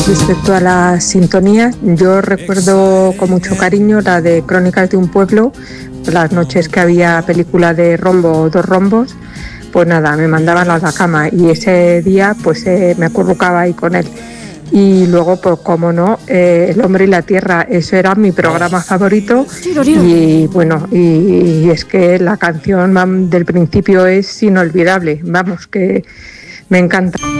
Respecto a las sintonías, yo recuerdo con mucho cariño la de Crónicas de un pueblo, las noches que había película de Rombo o Dos Rombos, pues nada, me mandaban a la cama y ese día pues me acurrucaba ahí con él. Y luego, pues como no, El hombre y la tierra, eso era mi programa favorito. Y bueno, y es que la canción del principio es inolvidable, vamos, que me encanta.